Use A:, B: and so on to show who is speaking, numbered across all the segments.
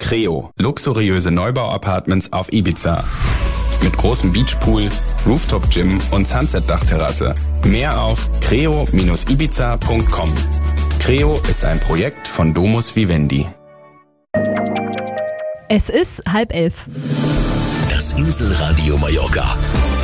A: Creo, luxuriöse Neubau-Apartments auf Ibiza. Mit großem Beachpool, Rooftop-Gym und Sunset-Dachterrasse. Mehr auf creo-ibiza.com. Creo ist ein Projekt von Domus Vivendi.
B: Es ist 10:30.
C: Das Inselradio Mallorca.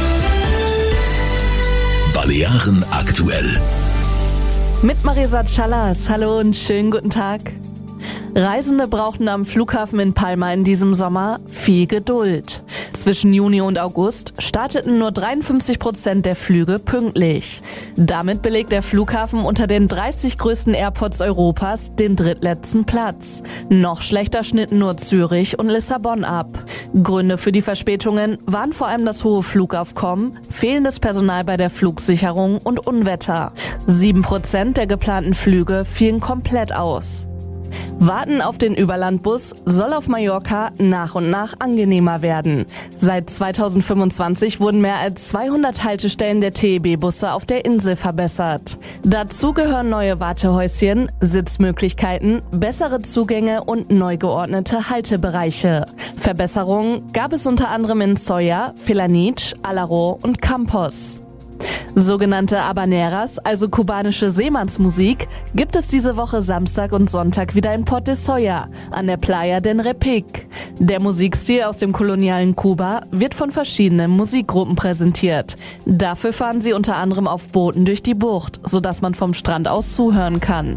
C: Balearen aktuell.
B: Mit Marisa Chalas. Hallo und schönen guten Tag. Reisende brauchten am Flughafen in Palma in diesem Sommer viel Geduld. Zwischen Juni und August starteten nur 53% der Flüge pünktlich. Damit belegt der Flughafen unter den 30 größten Airports Europas den drittletzten Platz. Noch schlechter schnitten nur Zürich und Lissabon ab. Gründe für die Verspätungen waren vor allem das hohe Flugaufkommen, fehlendes Personal bei der Flugsicherung und Unwetter. 7% der geplanten Flüge fielen komplett aus. Warten auf den Überlandbus soll auf Mallorca nach und nach angenehmer werden. Seit 2025 wurden mehr als 200 Haltestellen der TEB-Busse auf der Insel verbessert. Dazu gehören neue Wartehäuschen, Sitzmöglichkeiten, bessere Zugänge und neu geordnete Haltebereiche. Verbesserungen gab es unter anderem in Solla, Felanitx, Alaro und Campos. Sogenannte Habaneras, also kubanische Seemannsmusik, gibt es diese Woche Samstag und Sonntag wieder in Port de Solla an der Playa del Repic. Der Musikstil aus dem kolonialen Kuba wird von verschiedenen Musikgruppen präsentiert. Dafür fahren sie unter anderem auf Booten durch die Bucht, sodass man vom Strand aus zuhören kann.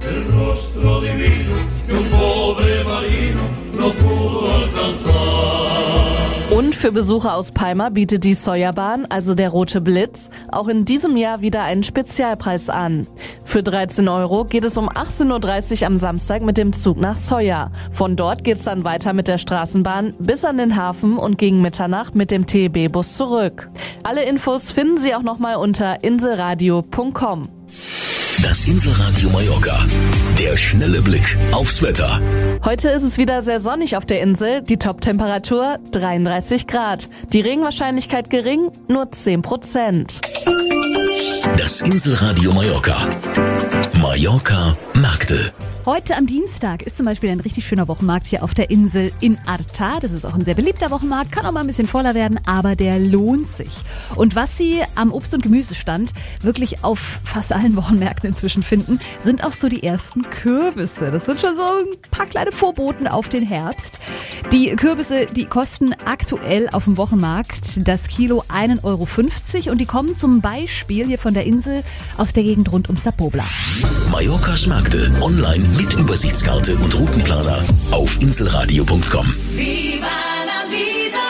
B: Und für Besucher aus Palma bietet die Solla-Bahn, also der Rote Blitz, auch in diesem Jahr wieder einen Spezialpreis an. Für 13 € geht es um 18:30 Uhr am Samstag mit dem Zug nach Solla. Von dort geht's dann weiter mit der Straßenbahn bis an den Hafen und gegen Mitternacht mit dem TEB-Bus zurück. Alle Infos finden Sie auch nochmal unter inselradio.com.
C: Das Inselradio Mallorca. Der schnelle Blick aufs Wetter.
B: Heute ist es wieder sehr sonnig auf der Insel. Die Top-Temperatur 33 Grad. Die Regenwahrscheinlichkeit gering, nur 10%.
C: Das Inselradio Mallorca. Mallorca Märkte.
D: Heute am Dienstag ist zum Beispiel ein richtig schöner Wochenmarkt hier auf der Insel in Arta. Das ist auch ein sehr beliebter Wochenmarkt, kann auch mal ein bisschen voller werden, aber der lohnt sich. Und was Sie am Obst- und Gemüsestand wirklich auf fast allen Wochenmärkten inzwischen finden, sind auch so die ersten Kürbisse. Das sind schon so ein paar kleine Vorboten auf den Herbst. Die Kürbisse, die kosten aktuell auf dem Wochenmarkt das Kilo 1,50 € und die kommen zum Beispiel hier von der Insel aus der Gegend rund um Sapobla.
C: Mallorcas Märkte online mit Übersichtskarte und Routenplaner auf inselradio.com.
E: Viva la vida!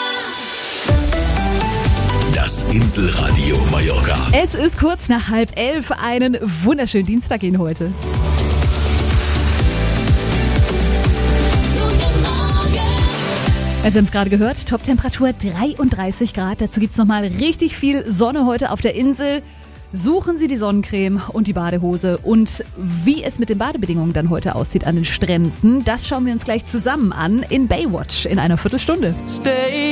C: Das Inselradio Mallorca.
D: Es ist kurz nach 10:30. Einen wunderschönen Dienstag Ihnen heute. Also, wir haben es gerade gehört, Top-Temperatur 33 Grad. Dazu gibt es nochmal richtig viel Sonne heute auf der Insel. Suchen Sie die Sonnencreme und die Badehose. Und wie es mit den Badebedingungen dann heute aussieht an den Stränden, das schauen wir uns gleich zusammen an in Baywatch in einer Viertelstunde.
F: Stay